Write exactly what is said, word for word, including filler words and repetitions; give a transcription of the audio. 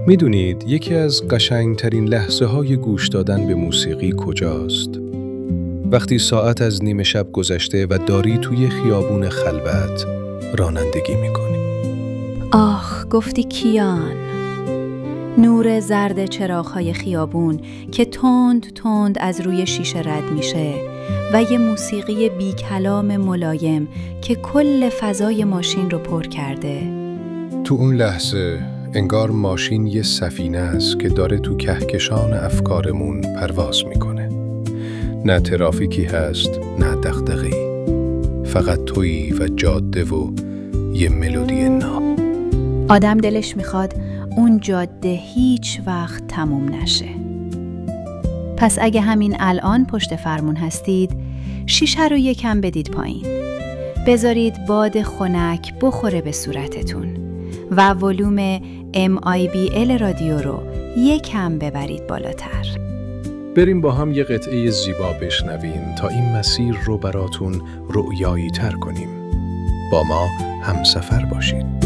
میدونید یکی از قشنگترین لحظه های گوش دادن به موسیقی کجاست؟ وقتی ساعت از نیمه شب گذشته و داری توی خیابون خلوت رانندگی میکنی. آخ، گفتی کیان. نور زرد چراغ‌های خیابون که تند تند از روی شیشه رد میشه و یه موسیقی بی کلام ملایم که کل فضای ماشین رو پر کرده. تو اون لحظه انگار ماشین یه سفینه است که داره تو کهکشان افکارمون پرواز میکنه. نه ترافیکی هست، نه دغدغه‌ای. فقط تویی و جاده و یه ملودی ناب. آدم دلش میخواد اون جاده هیچ وقت تموم نشه. پس اگه همین الان پشت فرمون هستید، شیشه رو یکم بدید پایین. بذارید باد خنک بخوره به صورتتون و ولوم ام آی بی ال رادیو رو یکم ببرید بالاتر. بریم با هم یه قطعه زیبا بشنویم تا این مسیر رو براتون رؤیایی تر کنیم. با ما همسفر باشید.